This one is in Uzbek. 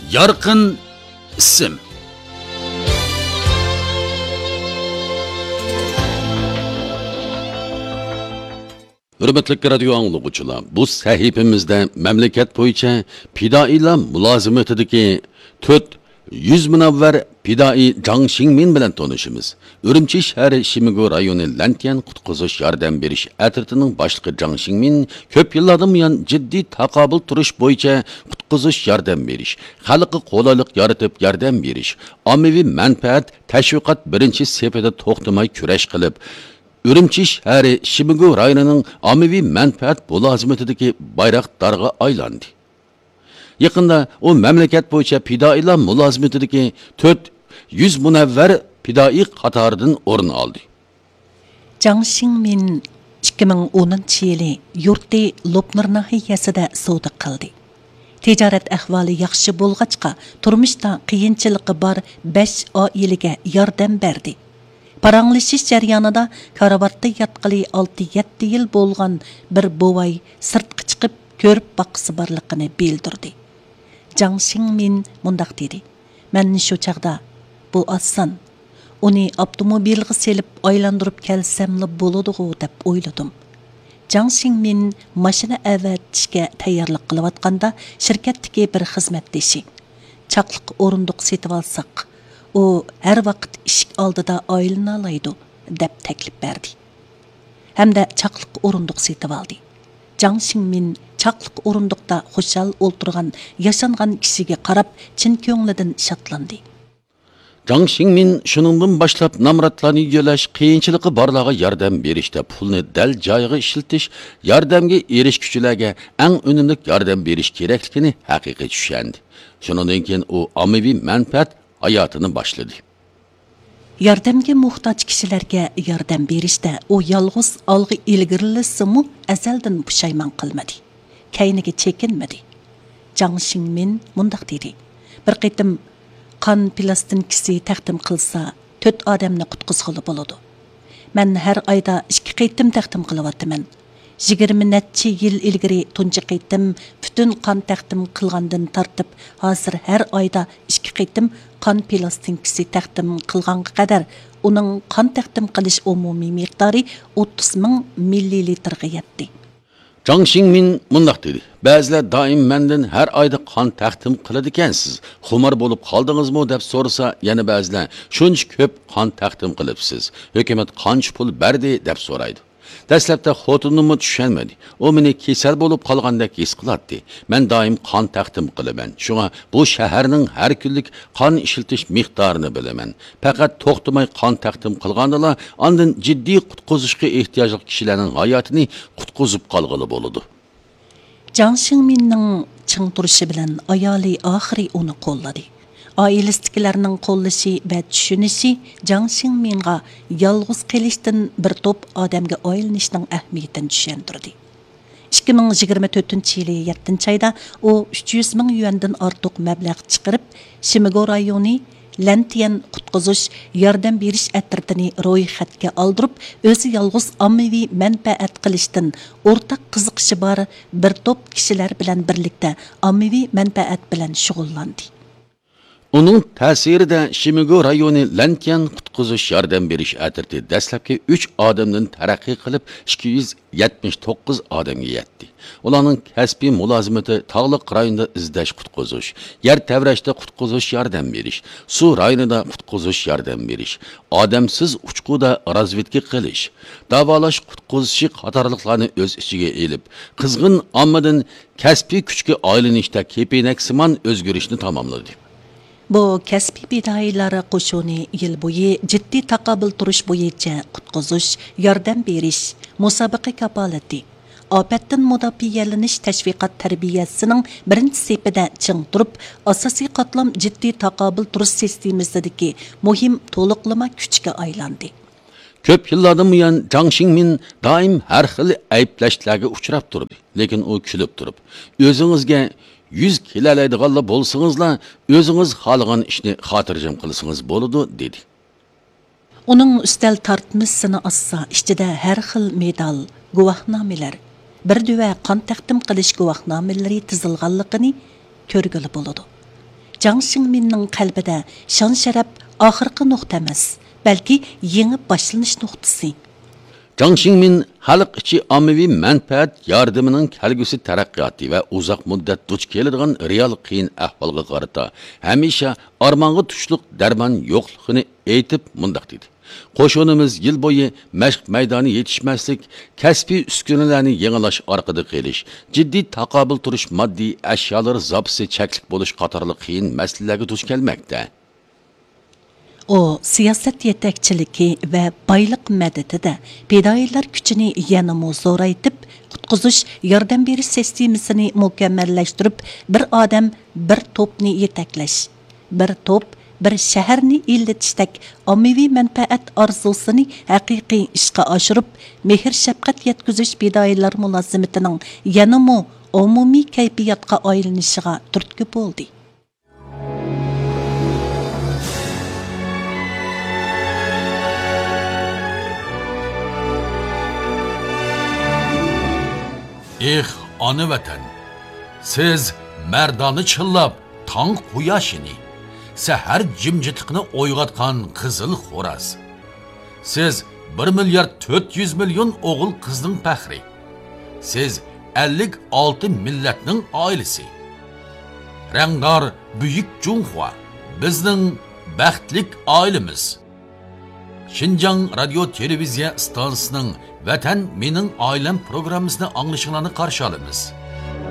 Yarqin ism. Hürmetli radio anlıqçılar, bu sahifimizde memleket boyunca fidoilar mulozimatidagi 100 munavvar fidoi Zhang Xingmin bilan tanışımız. Urumchi shahri Shimigo rayoni Lantyan qutqizish yordam berish atritining boshlig'i Zhang Xingmin ko'p yillardan buyon jiddiy taqobil turish bo'yicha qutqizish yordam berish, xalqqa qulaylik yaratib yordam berish, ommaviy manfaat tashviqot birinchi safida to'xtamay kurash qilib, Urumchi shahri Shimigo rayonining ommaviy manfaat mulozimatidagi bayroqdorga aylandi. Yaqında o memleket boyunca fidoilar mulozimatidagi 100 munavvar fidoi qatoridan o'rin oldi. Zhang Xingmin 2010-yili yurti Lopnur nahiyasida savdo qildi. Tijorat ahvoli yaxshi bo'lg'achqa, turmushda qiyinchiligi bor 5 oilaga yordam berdi. Paranglashish jarayonida karavotda yotqili 6-7 yil bo'lgan bir bovay sirtqa chiqib ko'rib boqisi borligini bildirdi. Zhang Xingmin mundaq dedi: "Men shu chaqda bu oson. Uni avtomobilga selib aylantirib kelsamli bo'ladi-ku deb o'yladim." Zhang Xingmin mashina avatishga tayyorlik qilayotganda shirkatdagi bir xizmatdoshi chaqliq o'rindiq setib olsak, u har vaqt eshik oldida oylana oladi deb taklif berdi. Hamda chaqliq o'rindiq setib oldi. Zhang Xingmin chaqliq o'rindiqda xushal o'ltirgan, yashangan kishiga qarab chin ko'nglidan shodlandi. Zhang Xingmin shuningdan boshlab namratlarni yo'lash, qiyinchiligi borlarga yordam berishda pulni dal joyiga ishlatish, yordamga erishguchilarga eng unumli yordam berish kerakligini haqiqiy tushundi. Shundan keyin u ommaviy manfaat hayotini boshladi. Yordamga muhtoj kishilarga yordam berishda u yolg'iz olg'i ilgirlisimu azaldan pushaymon qilmadi. Kayniga chekinmadi. Zhang Xingmin mundaq dedi: "Bir qitim qon plastinkasi taqdim qilsa, 4 odamni qutqizg'ili bo'ladi. Men har oyda 2 qitim taqdim qilyapman. 20 necha yil ilgari tunji qitim butun qon taqdim qilgandan tortib, hozir har oyda 2 qitim qon plastinkasi taqdim qilganga qadar uning qon taqdim qilish umumiy miqdori 30 ming millilitrga yetdi." Zhang Xingmin mundaq dedi: "Ba'zilar doim mendan har oyda qon taqdim qiladi ekansiz. Xumar bo'lib qoldingizmi deb so'rasa, yana ba'zilar shuncha ko'p qon taqdim qilibsiz. Hukumat qancha pul berdi deb so'raydi. Dastlabda xotinimni tushunmadi. U meni kasal bo'lib qolgandek his qiladi. Men doim qon taqdim qilaman. Shunga bu shaharning har kunlik qon ishlatish miqdorini bilaman. Faqat to'xtamay qon taqdim qilgandala, ondan jiddiy qutqizishga ehtiyojli kishilarning hayotini qutqizib qolg'ili bo'ladi." Zhang Xingminning ching turishi bilan ayoli oxiri uni qo'lladi. Oilasidagilarning qo'llashi va tushunishi Zhang Xingminga yolg'iz qilishdan bir to'p odamga aylanishning ahamiyatini tushuntirdi. 2024-yili 7-oyda u 300 ming yuandan ortiq mablag' chiqarib, Shimigo rayoni Lantyan qutqizish yordam berish atritini ro'yxatga oldirib, o'zi yolg'iz ommaviy manfaat qilishdan o'rtaq qiziqishi bor bir to'p kishilar bilan birlikda ommaviy manfaat bilan shug'ullandi. Onun ta'sirida Shimigo rayoni Lantyan qutqizish yordam berish atriti dastlabki 3 odamdan taraqqiy qilib 279 odamga yetdi. Ularning kasbiy mulozimati tog'liq rayonda izlash qutqizish, yer tavrashda qutqizish yordam berish, suv rayonida qutqizish yordam berish, odamsiz uchquda razvedka qilish, davolash qutqizishi qatorliqlarni o'z ichiga elib, qizg'in ommadan kasbiy kuchga aylanishda kepeynaksimon o'zgarishni tamomladi. Bu kasbiy fidoilar qo'shuni yil bo'yi jiddiy taqobil turish bo'yicha qutqizish, yordam berish, musobaqa kapolati, ofatdan mudofialanish tashviqot tarbiyasining birinchi sepida ching turib, asosiy qatlam jiddiy taqobil turish sistemasidagi muhim to'liqlama kuchga aylandi. Ko'p yillardan buyon Zhang Xingmin doim har xil ayblashlarga uchrab turdi, lekin u kulib turib, o'zingizga 100 kilalaydiganlar bo'lsingizlar, o'zingiz xohlagan ishni xotirjam qilsangiz bo'ladi dedi. Uning ustal tortmisini assa, ichida har xil medal, guvohnomalar, bir duva qon taqdim qilish guvohnomalari tizilganligini ko'rgili bo'ladi. Jiang Xingminning qalbida shon sharaf oxirgi nuqta emas, balki yangi boshlanish nuqtasi. Jiang Xingmin xalq ichi ommaviy manfaat yordamining kelgusi taraqqiyoti va uzoq muddat duch keladigan real qiyin ahvolga qarata hamisha armonga tushliq darmon yo'qligini aytib mundaq dedi. Qo'shonimiz yil bo'yi mashq maydoni yetishmaslik, kasbiy uskunalarni yangilash orqada qelish, jiddiy taqobil turish moddiy ashyolar zapisi cheklik bo'lish qatorli qiyin masalalarga duch kelmoqda. O, siyosat yetakchiligi va boyliq madadida fidoyilar kuchini yanada zo'raytib, qutqizish yordam berish sistemasini mukammallashtirib, bir odam bir to'pni yetaklash, bir to'p bir shaharni illatishdak ommaviy manfaat orzusini haqiqiy ishga oshirib, mehr shafqat yetkazish fidoyilar mulozimatining yanada umumiy kayfiyatga aylanishiga turtki bo'ldi. Ana vatan, siz merdani chillab, tong quyoshini, sahar jimjitliqni o'yg'atgan qizil xo'raz. Siz 1 milliard 400 million o'g'il qizning faxri. Siz 56 millatning oilasi. Rangdor buyuk Junhua, bizning baxtlik oilamiz. Xinjiang radio televiziya stansiyasining Vatan mening oilam programmasini anglashinglarni qarshi olamiz.